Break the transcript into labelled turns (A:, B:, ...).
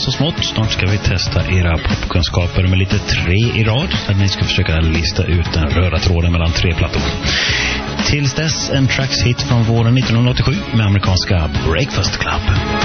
A: så smått. Snart ska vi testa era popkunskaper med lite 3 i rad. Där ni ska försöka lista ut den röda tråden mellan 3 plattor. Tills dess en tracks hit från våren 1987 med amerikanska Breakfast Club.